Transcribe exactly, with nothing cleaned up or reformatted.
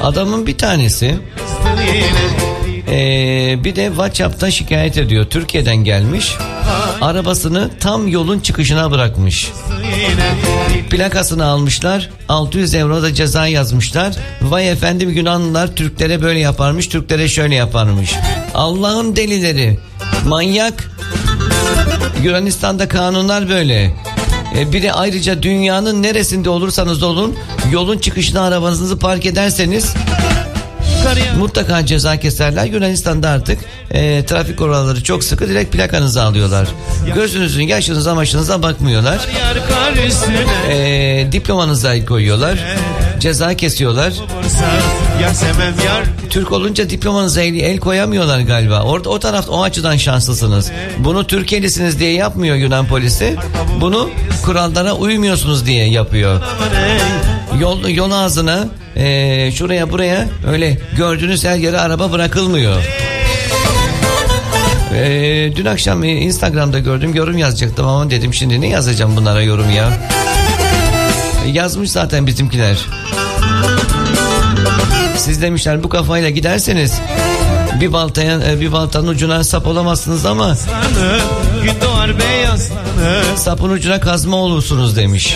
Adamın bir tanesi ee, bir de WhatsApp'tan şikayet ediyor. Türkiye'den gelmiş. Arabasını tam yolun çıkışına bırakmış. Plakasını almışlar. altı yüz euro da ceza yazmışlar. Vay efendim, Yunanlılar Türklere böyle yaparmış, Türklere şöyle yaparmış. Allah'ın delileri, manyak. Yunanistan'da kanunlar böyle. Ee, bir de ayrıca dünyanın neresinde olursanız olun, yolun çıkışına arabanızı park ederseniz mutlaka ceza keserler. Yunanistan'da artık e, trafik kuralları çok sıkı, direkt plakanızı alıyorlar. Gözünüzün yaşınıza maşınıza bakmıyorlar. E, diplomanıza el koyuyorlar. Ceza kesiyorlar. Türk olunca diplomanıza el, el koyamıyorlar galiba. Orada o tarafta o açıdan şanslısınız. Bunu Türkiyelisiniz diye yapmıyor Yunan polisi. Bunu kurallara uymuyorsunuz diye yapıyor. Yol, yol ağzına e, şuraya buraya öyle gördüğünüz her yere araba bırakılmıyor. E, dün akşam Instagram'da gördüm, yorum yazacaktım ama dedim şimdi ne yazacağım bunlara yorum ya. E, yazmış zaten bizimkiler. Siz demişler bu kafayla giderseniz bir baltaya bir baltanın ucuna sap olamazsınız ama sapın ucuna kazma olursunuz demiş.